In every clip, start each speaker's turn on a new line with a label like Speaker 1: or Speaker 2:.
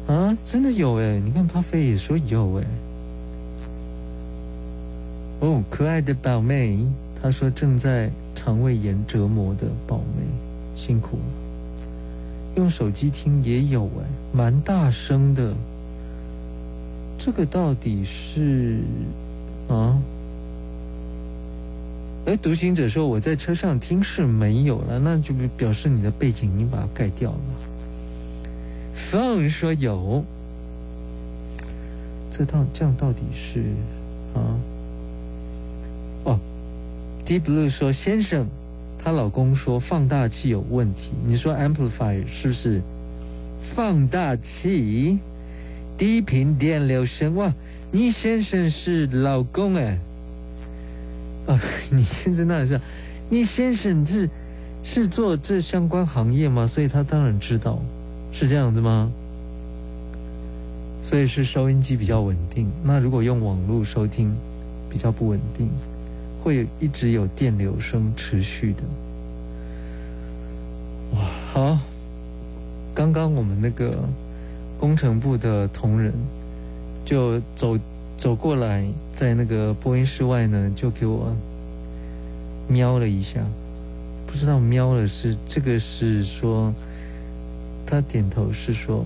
Speaker 1: 啊，真的有哎！你看巴菲也说有哎。哦，可爱的宝妹，她说正在肠胃炎折磨的宝妹，辛苦了。用手机听也有哎，蛮大声的。这个到底是啊？独行者说我在车上听是没有了，那就表示你的背景已经把它盖掉了。Phone 说有，这样到底是啊？哦 ，Deep Blue 说先生，她老公说放大器有问题，你说 amplifier 是不是？放大器，低频电流声，哇，你先生是老公哎。你现在那是，你先生是做这相关行业吗？所以他当然知道，是这样子吗？所以是收音机比较稳定，那如果用网络收听比较不稳定，会一直有电流声持续的。哇，好，刚刚我们那个工程部的同仁就走过来，在那个播音室外呢，就给我瞄了一下，不知道瞄了是这个是说，他点头是说，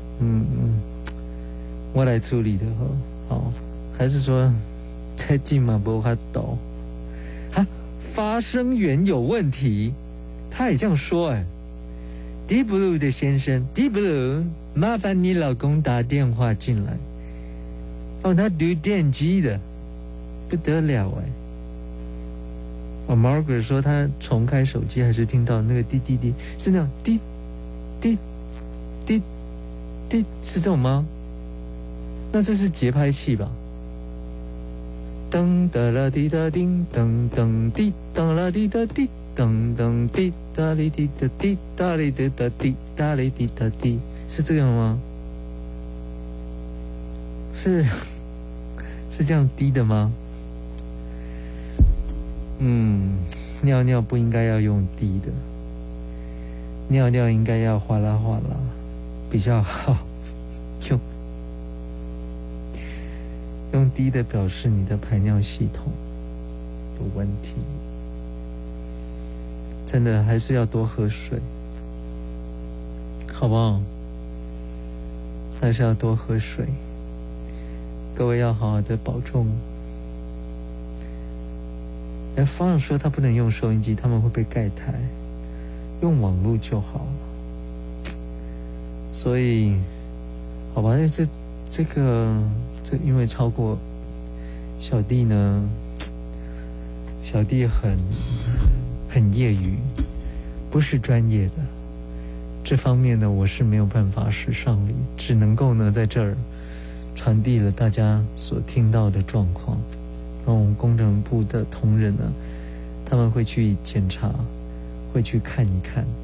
Speaker 1: 我来处理的好，还是说太近嘛不怕抖？发声源有问题，他也这样说哎。Deep Blue 的先生 ，Deep Blue， 麻烦你老公打电话进来。他读电机的，不得了哎。Margaret 说他重开手机还是听到那个滴滴滴，是那种滴滴滴滴，是这种吗？那这是节拍器吧？噔哒啦滴哒叮，噔噔滴哒啦滴哒滴，噔噔滴哒哩滴哒滴哒哩滴哒滴哒哩滴哒滴，是这样吗？是这样滴的吗？尿尿不应该要用滴的，尿尿应该要哗啦哗啦比较好。用滴的表示你的排尿系统有问题，真的还是要多喝水，好不好？还是要多喝水，各位要好好的保重。方说他不能用收音机，他们会被盖台，用网络就好了。所以，好吧，这因为超过小弟呢，小弟很业余，不是专业的，这方面呢我是没有办法使上力，只能够呢在这儿传递了大家所听到的状况。然后我们工程部的同仁呢，他们会去检查，会去看一看。